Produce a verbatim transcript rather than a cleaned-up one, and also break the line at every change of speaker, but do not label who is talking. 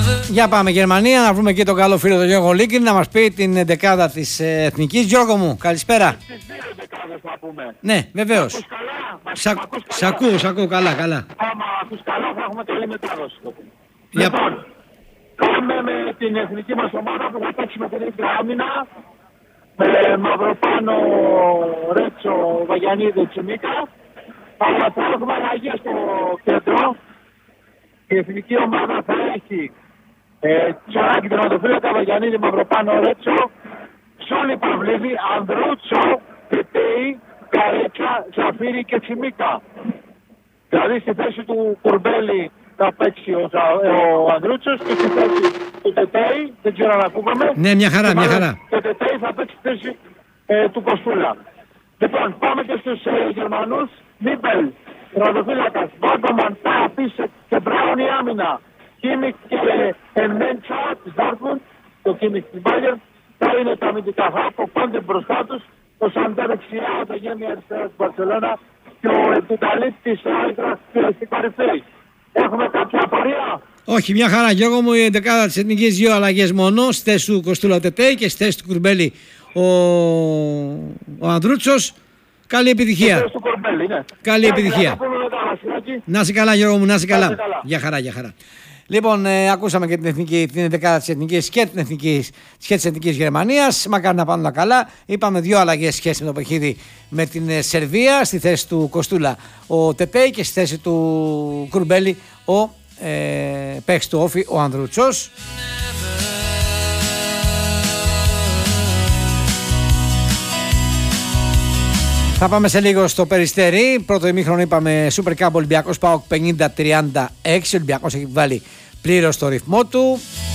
Για πάμε Γερμανία, να βρούμε και τον καλό φίλο τον Γιώργο Λίκη να μας πει την δεκάδα της ε, Εθνικής. Γιώργο μου, καλησπέρα.
Τις δύο δεκάδες θα πούμε.
Ναι, βεβαίως.
Ακούς καλά?
Σ' ακ-
Ακούς
σ' ακούω, σ' ακούω καλά, καλά.
Άμα ακούς καλά θα έχουμε καλή μετάδοση.
Για-
Λοιπόν, πάμε με την εθνική μας ομάδα που θα παίξει με την ίδια άμυνα. Με Μαυροπάνο, Ρέτσο, Βαγιανίδη, Τσιμίκα. Αλλά θα έχουμε αλλαγές στο κέντρο. Η εθνική ομάδα θα έχει ε, Τσοράκη, τερματοφύλακα, Βαγιανίδη, Μαυροπάνο, Ρέτσο, Σόλη, Παυλίδη, Ανδρούτσο, Πιτέι, Καρέτσα, Ζαφύρη και Τσιμίκα. Δηλαδή στη θέση του Κουρμπέλη θα παίξει ο, ο Ανδρούτσος και στη θέση του Τετέι, δεν ξέρω αν ακούγαμε.
Ναι, μια χαρά, μια χαρά.
Το Τετέι θα παίξει στη θέση ε, του Κοστούλα. Λοιπόν, πάμε και στους ε, Γερμανούς. Νίπελ, τερματοφύλακας, Βάγκομαν, Τάπης και Μπράουν η άμυνα. Κίμικ και Εμέντσα της Ντόρτμουντ, το Κίμικ της Μπάγερ, θα είναι τα αμυντικά χάπ, ο Κόντε μπροστά τους, ο Σαντέ δεξιά, ο Ταγέμι αριστερά της Μπαρσελόνα και ο Εντουταλίτ της Άιντραχτ στην κορυφή. Έχουμε κάποια απορία?
Όχι, μια χαρά Γιώργο μου, η εντεκάδα της Εθνικής δύο αλλαγές μόνο, στη θέση του Κοστούλα Τετέι και στη θέση του Κουρμπέλη ο, ο Ανδρούτσος. Καλή επιτυχία.
Στη θέση του Κορμπέλη, ναι.
Καλή επιτυχία.
Θα πούμε μετά, Βασιλάκη.
Να είσαι καλά Γιώργο μου, να είσαι
Να είσαι
καλά.
καλά.
Για χαρά, για χαρά. Λοιπόν, ε, ακούσαμε και την, εθνική, την εντεκάδα της Εθνικής και την εθνική, και της Εθνικής Γερμανίας. Μακάρι να πάνε όλα καλά. Είπαμε δύο αλλαγές σχέση με το παιχνίδι με την ε, Σερβία. Στη θέση του Κοστούλα ο Τετέι και στη θέση του Κουρμπέλη ο ε, παίκτης του Όφη ο Ανδρούτσος. Θα πάμε σε λίγο στο Περιστέρι. Πρώτο ημίχρονο είπαμε Super Cup Ολυμπιακός ΠΑΟΚ πενήντα τριάντα έξι. Ο Ολυμπιακός έχει βάλει πλήρως το ρυθμό του.